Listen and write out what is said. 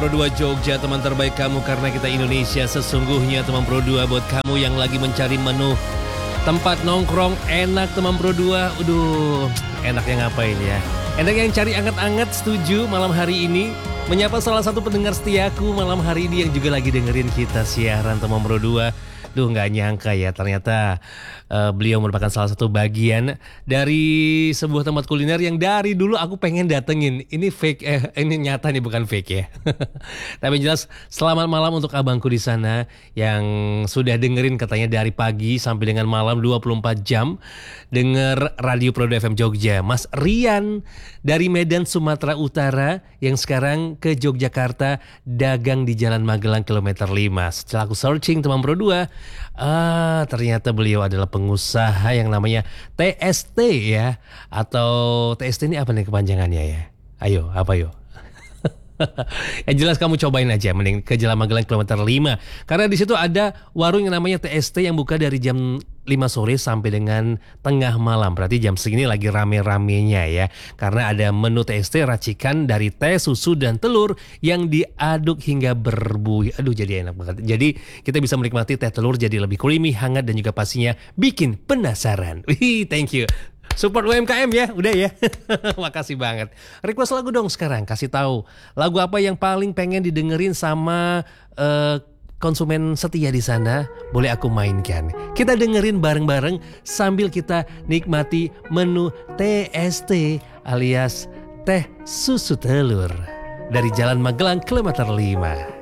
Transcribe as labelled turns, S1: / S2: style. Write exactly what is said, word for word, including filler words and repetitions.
S1: Pro dua Jogja, teman terbaik kamu karena kita Indonesia. Sesungguhnya teman Pro dua buat kamu yang lagi mencari menu tempat nongkrong enak teman Pro dua. Aduh, enaknya ngapain ya? Enak yang cari anget-anget, setuju malam hari ini. Menyapa salah satu pendengar setiaku malam hari ini yang juga lagi dengerin kita siaran teman Pro dua. Duh, nggak nyangka ya ternyata uh, beliau merupakan salah satu bagian dari sebuah tempat kuliner yang dari dulu aku pengen datengin. Ini fake, eh, ini nyata nih, bukan fake ya. Tapi jelas selamat malam untuk abangku di sana yang sudah dengerin katanya dari pagi sampai dengan malam dua puluh empat jam denger Radio Pro dua F M Jogja. Mas Rian dari Medan Sumatera Utara yang sekarang ke Yogyakarta dagang di Jalan Magelang kilometer lima. Setelah aku searching teman Pro dua, ah, ternyata beliau adalah pengusaha yang namanya T S T ya. Atau T S T ini apa nih kepanjangannya ya? Ayo, apa yuk? Yang jelas kamu cobain aja mending ke Jalan Magelang kilometer lima. Karena di situ ada warung yang namanya T S T yang buka dari jam lima sore sampai dengan tengah malam. Berarti jam segini lagi rame-ramenya ya. Karena ada menu T S T racikan dari teh, susu, dan telur yang diaduk hingga berbuih. Aduh, jadi enak banget. Jadi kita bisa menikmati teh telur jadi lebih creamy, hangat, dan juga pastinya bikin penasaran. Wih, thank you. Support U M K M ya, udah ya. Makasih banget. Request lagu dong sekarang, kasih tahu lagu apa yang paling pengen didengerin sama uh, konsumen setia di sana. Boleh aku mainkan. Kita dengerin bareng-bareng sambil kita nikmati menu T S T alias teh susu telur dari Jalan Magelang kilometer lima.